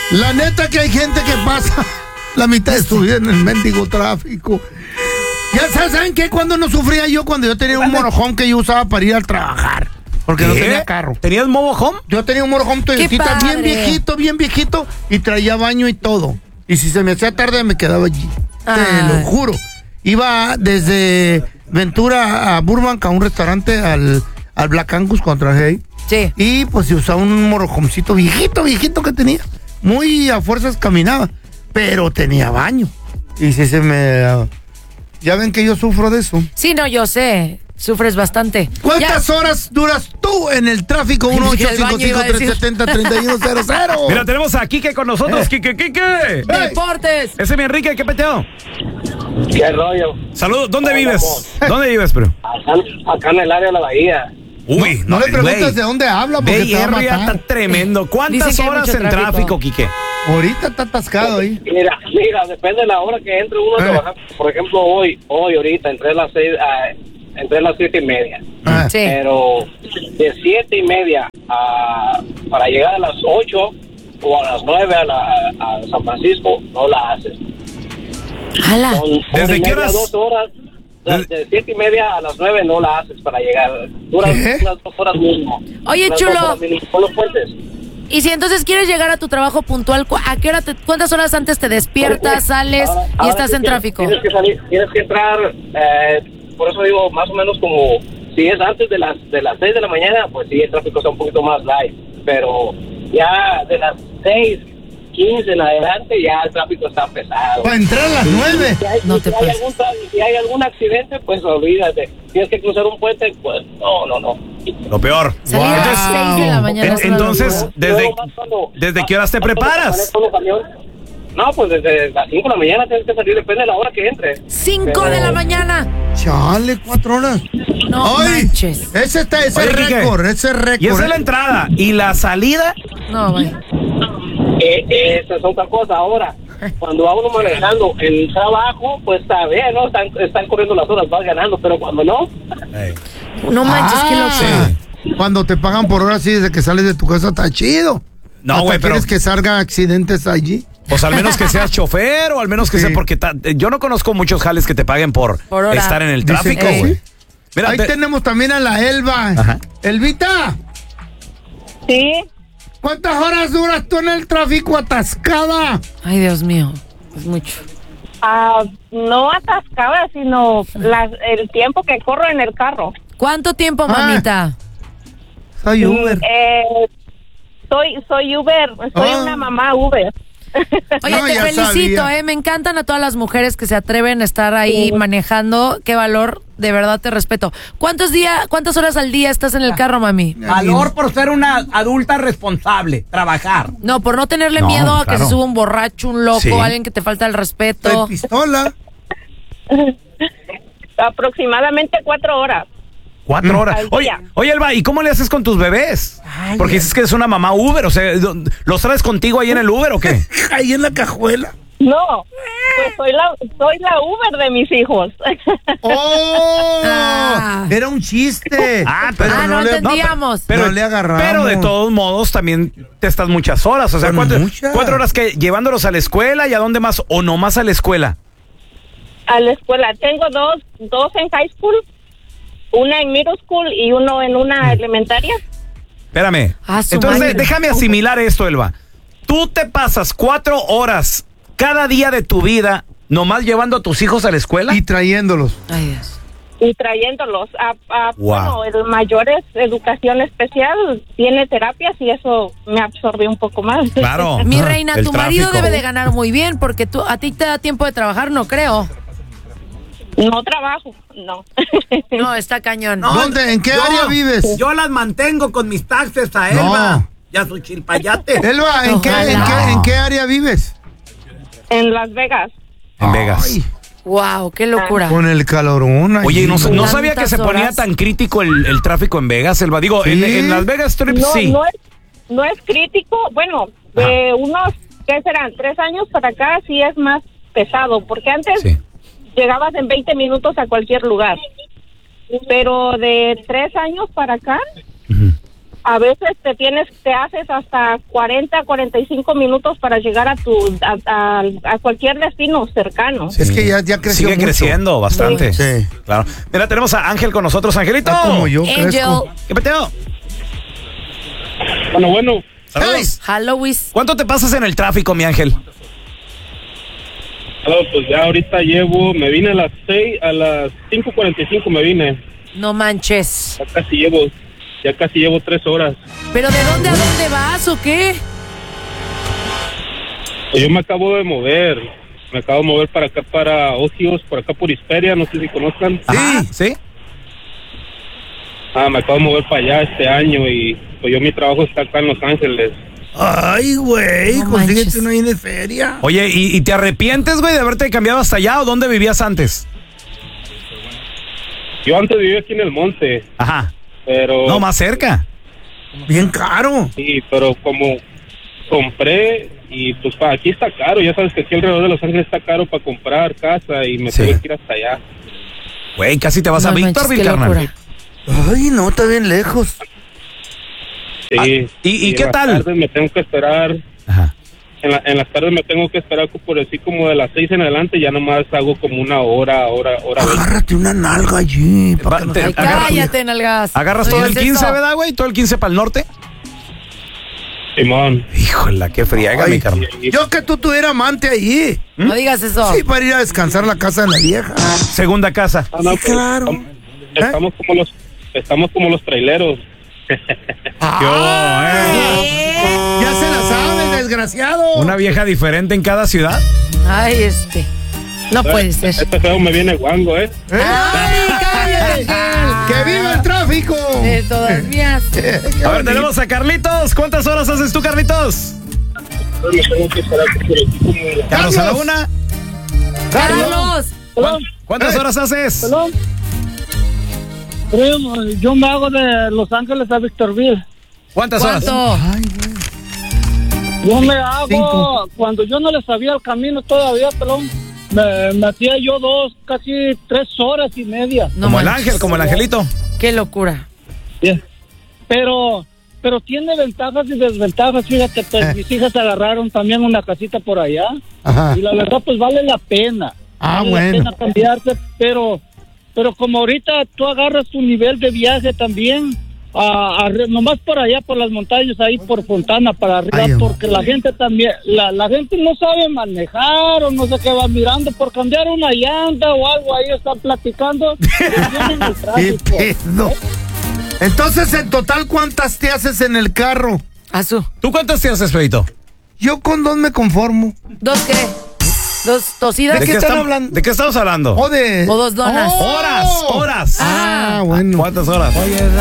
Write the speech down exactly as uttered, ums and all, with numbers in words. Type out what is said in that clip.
La neta que hay gente que pasa la mitad de su vida en el mendigo tráfico. Ya saben que cuando no sufría yo, cuando yo tenía un motorhome que yo usaba para ir a trabajar. Porque ¿qué? No tenía carro. ¿Tenías motorhome? Yo tenía un motorhome Toyotita bien viejito, bien viejito, y traía baño y todo. Y si se me hacía tarde me quedaba allí. Ay. Te lo juro. Iba desde Ventura a Burbank a un restaurante al, al Black Angus cuando trabajé ahí. Sí. Y pues se usaba un motorhomecito viejito, viejito que tenía. Muy a fuerzas caminaba, pero tenía baño. Y si se me... Uh, ya ven que yo sufro de eso. Sí, no, yo sé. Sufres bastante. ¿Cuántas ya. horas duras tú en el tráfico? uno ocho cinco cinco, tres siete cero, tres uno cero cero. Mira, tenemos a Quique con nosotros. Eh. Quique, Quique. Hey. Deportes. Ese es mi Enrique, ¿qué peteo? ¿Qué rollo? Saludos, ¿dónde ¿Cómo vives? Vamos? ¿Dónde vives, pero? Acá, acá en el área de la bahía. Uy, no, no, no le preguntes wey. de dónde habla porque Bay te va a matar. Está tremendo. ¿Cuántas horas en tráfico, tráfico Quique? Ahorita está atascado ahí. Mira, mira, depende de la hora que entre uno a eh. trabajar. Por ejemplo, hoy, hoy ahorita, entre las seis, uh, entre las siete y media. Ah. Sí. Pero de siete y media a, para llegar a las ocho o a las nueve a, la, a San Francisco, no la haces. ¡Hala! Son, ¿Desde qué horas? Dos horas. De siete y media a las nueve no la haces para llegar. Dura unas dos horas mismo. Oye, unas chulo. Con los puentes. Y si entonces quieres llegar a tu trabajo puntual, ¿a qué hora te, cuántas horas antes te despiertas, sales ahora, y ahora estás en tienes, tráfico? Tienes que salir, tienes que entrar, eh, por eso digo, más o menos como, si es antes de las de las seis de la mañana, pues sí, el tráfico está un poquito más light, pero ya de las seis, quince en adelante, ya el tráfico está pesado. Para entrar a las nueve. Si hay, no si te hay algún, si hay algún accidente, pues olvídate. Tienes que cruzar un puente, pues no, no, no. Lo peor. Salir wow. a las seis de la mañana. En, entonces, ¿desde, ¿desde qué horas te preparas? No, pues desde las cinco de la mañana tienes que salir, depende de la hora que entre. ¿cinco de la mañana? Chale, cuatro horas. No Ay, manches. Ese está, ese es récord, ese es récord. Y esa es la entrada. ¿Y la salida? No, güey. Eh, esa es otra cosa. Ahora, cuando va uno manejando el trabajo, pues está bien, ¿no? Están, están corriendo las horas, vas ganando, pero cuando no... Hey. No manches, ah, qué loco. Sí. Cuando te pagan por hora así desde que sales de tu casa está chido. No, güey, pero... ¿Quieres que salga accidentes allí? Pues al menos que seas chofer o al menos que sí. sea porque ta... yo no conozco muchos jales que te paguen por, por estar en el tráfico, güey. Sí. Ahí te... tenemos también a la Elba. Ajá. Elvita. Sí. ¿Cuántas horas duras tú en el tráfico atascada? Ay, Dios mío, es mucho. Ah, uh, no atascada, sino las, el tiempo que corro en el carro. ¿Cuánto tiempo, mamita? Ah, soy Uber. Eh, soy, soy Uber, soy ah. una mamá Uber. Oye, no, te felicito, sabía. eh, me encantan a todas las mujeres que se atreven a estar ahí sí. manejando. Qué valor, de verdad te respeto. ¿Cuántos días, cuántas horas al día estás en el carro, mami? Valor por ser una adulta responsable, trabajar. No, por no tenerle no, miedo a claro. que se suba un borracho, un loco, sí. alguien que te falta el respeto. ¿De pistola? Aproximadamente cuatro horas. Cuatro horas. Oye, oye, Elba, ¿y cómo le haces con tus bebés? Ay, porque dices que es una mamá Uber, o sea, ¿los traes contigo ahí en el Uber o qué? Ahí en la cajuela. No, pues soy la, soy la Uber de mis hijos. ¡Oh! Ah. Era un chiste. Ah, pero ah, no, no le entendíamos. No, pero, no le agarramos. Pero de todos modos también te estás muchas horas. O sea, ¿cuánto, ¿cuatro horas que llevándolos a la escuela y a dónde más? ¿O no más a la escuela? A la escuela. Tengo dos, dos en high school. Una en middle school y uno en una elementaria. Espérame. Ah, Entonces, madre. déjame asimilar esto, Elba. Tú te pasas cuatro horas cada día de tu vida nomás llevando a tus hijos a la escuela. Y trayéndolos. Ay, Dios. Y trayéndolos. A, a, wow. Bueno, el mayor es educación especial, tiene terapias y eso me absorbe un poco más. Claro. Mi reina, el tu tráfico. marido debe de ganar muy bien porque tú, a ti te da tiempo de trabajar, no creo. No trabajo, no. No, está cañón. No, ¿dónde? ¿En qué yo, área vives? Yo las mantengo con mis taxes a Elba. No. Ya soy chilpayate. Elba, ¿en qué, en, qué, ¿en qué área vives? En Las Vegas. En Vegas. Ay. Wow, qué locura. Con el calorón. Oye, no, no sabía que se ponía horas? tan crítico el, el tráfico en Vegas, Elba. Digo, ¿sí? en, en Las Vegas Strip no, sí. No es, no es crítico. Bueno, de unos, ¿qué serán? Tres años para acá sí es más pesado. Porque antes... Sí. Llegabas en veinte minutos a cualquier lugar. Pero de tres años para acá, uh-huh. a veces te tienes, te haces hasta cuarenta, cuarenta y cinco minutos para llegar a tu, a, a, a cualquier destino cercano. Sí. Es que ya, ya creció Sigue mucho. creciendo bastante. Sí. Claro. Mira, tenemos a Ángel con nosotros. Angelito. Ah, como yo Angel. crezco. ¿Qué peteo? Bueno, bueno. Saludos. Halloween. ¿Cuánto te pasas en el tráfico, mi Ángel? No, pues ya ahorita llevo, me vine a las seis, a las cinco cuarenta y cinco me vine. No manches. Ya casi llevo, ya casi llevo tres horas. ¿Pero de dónde a dónde vas o qué? Pues yo me acabo de mover, me acabo de mover para acá, para Ocios, por acá por Hisperia, no sé si conozcan. Ajá, ¿sí? Ah, me acabo de mover para allá este año y pues yo mi trabajo está acá en Los Ángeles. Ay, güey, No consíguete manches. uno ahí de feria. Oye, ¿y, y te arrepientes, güey, de haberte cambiado hasta allá o dónde vivías antes? Yo antes vivía aquí en el monte, Ajá. pero... No, más cerca. Bien caro. Sí, pero como compré y pues pa, aquí está caro, ya sabes que aquí alrededor de Los Ángeles está caro para comprar casa y me Sí. tuve que ir hasta allá. Güey, casi te vas No a manches, Victorville, qué carnal. locura. Ay, no, está bien lejos. Sí. Ah, ¿y- y qué en las tal? tardes me tengo que esperar, Ajá. en, la- en las tardes me tengo que esperar por decir como de las seis en adelante, ya nomás hago como una hora, hora, hora veinte. Agárrate una nalga allí. pa' Va, que no te- se- Ay, agarra- cállate, nalgas. ¿Agarras No todo el digas quince, eso. verdad, güey? ¿Todo el quince para el norte? Simón. Híjole, qué friega, Ay, mi carnal. Yo que tú tuviera amante allí. No digas eso. Sí, para ir a descansar a la casa de la vieja. Segunda casa. Ah, no, Sí, pues, claro. estamos, estamos como los, estamos como los traileros. Ya se la sabe, desgraciado. ¿Una vieja diferente en cada ciudad? Ay, este. No puede ser. Este feo me viene guango, ¿eh? ¿Eh? ¡Ay, cállate! ¡Que viva el tráfico! De todas mías. A ver, tenemos a Carlitos. ¿Cuántas horas haces tú, Carlitos? Me tengo que esperar por aquí como... Carlos a la una. Carlos. ¿Cuán- ¿Cuántas Eh. horas haces? Perdón. Primo, yo me hago de Los Ángeles a Victorville. ¿Cuántas horas? ¿Cuánto? Ay, güey. Yo me hago, Cinco. cuando yo no le sabía el camino todavía, pelón, me, me hacía yo dos, casi tres horas y media. No Como el manches. ángel, como el angelito. Qué locura. Yeah. Pero, pero tiene ventajas y desventajas. Fíjate, pues Eh. mis hijas agarraron también una casita por allá. Ajá. Y la verdad, pues vale la pena. Ah, vale bueno. la pena cambiarte, pero, pero como ahorita tú agarras tu nivel de viaje también, a, a- nomás por allá, por las montañas, ahí por Fontana, para arriba, Ay, porque la gente también, la, la gente no sabe manejar o no sé qué va mirando por cambiar una llanta o algo, ahí están platicando. y vienen el ¿Qué tráfico. pedo? Entonces, en total, ¿cuántas te haces en el carro? Azul. ¿Tú cuántas te haces, Pedrito? Yo con dos me conformo. ¿Dos qué? ¿Dos tosidas? ¿De qué están estamos- hablando? ¿De qué estamos hablando? O de... ¿O dos donas? Oh. Horas, horas. Ah, bueno. ¿Cuántas horas?